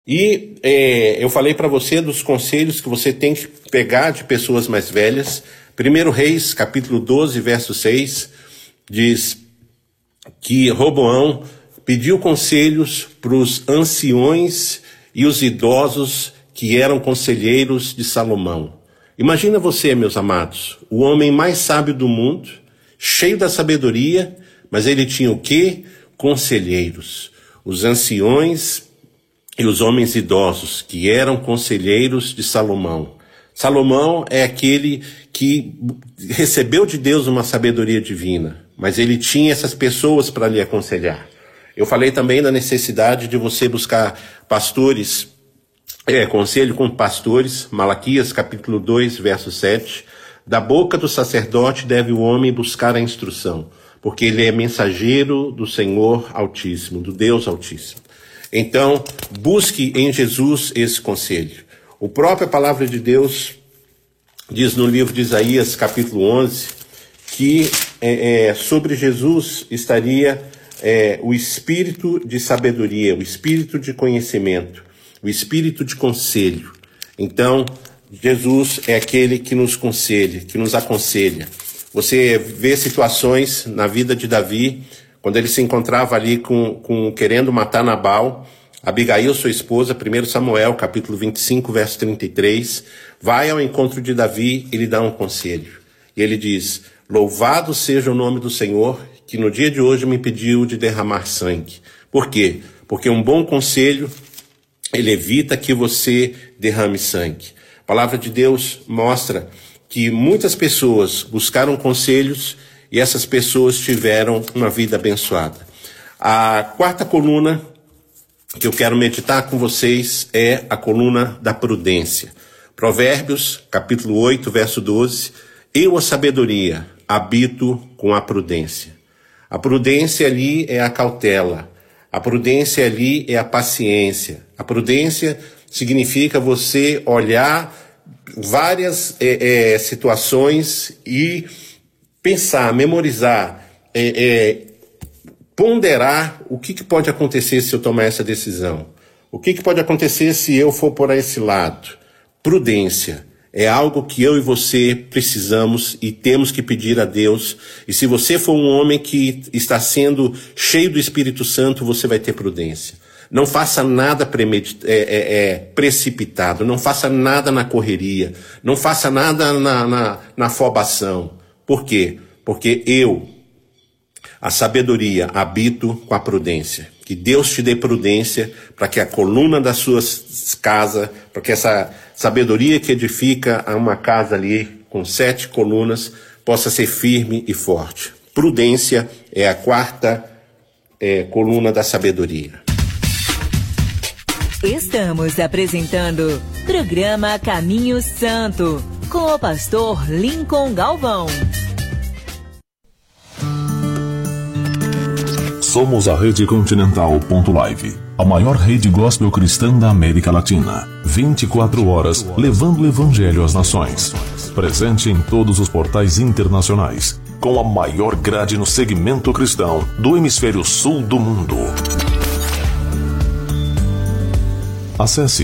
E eu falei para você dos conselhos que você tem que pegar de pessoas mais velhas. 1 Reis, capítulo 12, verso 6, diz que Roboão pediu conselhos para os anciões e os idosos que eram conselheiros de Salomão. Imagina você, meus amados, o homem mais sábio do mundo, cheio da sabedoria, mas ele tinha o quê? Conselheiros. Os anciões e os homens idosos, que eram conselheiros de Salomão. Salomão é aquele que recebeu de Deus uma sabedoria divina, mas ele tinha essas pessoas para lhe aconselhar. Eu falei também da necessidade de você buscar pastores, conselho com pastores, Malaquias capítulo 2, verso 7. Da boca do sacerdote deve o homem buscar a instrução, porque ele é mensageiro do Senhor Altíssimo, do Deus Altíssimo. Então, busque em Jesus esse conselho. A própria palavra de Deus diz no livro de Isaías, capítulo 11, que sobre Jesus estaria o espírito de sabedoria, o espírito de conhecimento, o espírito de conselho. Então, Jesus é aquele que nos conselha, que nos aconselha. Você vê situações na vida de Davi, quando ele se encontrava ali querendo matar Nabal. Abigail, sua esposa, 1 Samuel, capítulo 25, verso 33, vai ao encontro de Davi e lhe dá um conselho. E ele diz: louvado seja o nome do Senhor, que no dia de hoje me impediu de derramar sangue. Por quê? Porque um bom conselho, ele evita que você derrame sangue. A palavra de Deus mostra que muitas pessoas buscaram conselhos e essas pessoas tiveram uma vida abençoada. A quarta coluna que eu quero meditar com vocês é a coluna da prudência. Provérbios, capítulo 8, verso 12. Eu, a sabedoria, habito com a prudência. A prudência ali é a cautela. A prudência ali é a paciência. A prudência significa você olhar várias situações e pensar, memorizar, ponderar o que pode acontecer se eu tomar essa decisão. O que pode acontecer se eu for por esse lado. Prudência é algo que eu e você precisamos e temos que pedir a Deus. E se você for um homem que está sendo cheio do Espírito Santo, você vai ter prudência. Não faça nada precipitado, não faça nada na correria, não faça nada na afobação. Por quê? Porque eu, a sabedoria, habito com a prudência. Que Deus te dê prudência para que a coluna das suas casas, para que essa sabedoria que edifica uma casa ali com 7 colunas possa ser firme e forte. Prudência é a quarta coluna da sabedoria. Estamos apresentando programa Caminho Santo com o pastor Lincoln Galvão. Somos a Rede Continental.live, a maior rede gospel cristã da América Latina. 24 horas levando o evangelho às nações. Presente em todos os portais internacionais, com a maior grade no segmento cristão do hemisfério sul do mundo. Acesse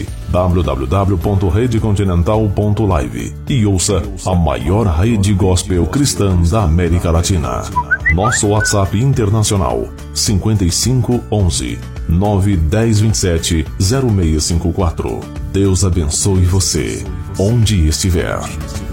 www.redecontinental.live e ouça a maior rede gospel cristã da América Latina. Nosso WhatsApp internacional 5511 91027 0654. Deus abençoe você, onde estiver.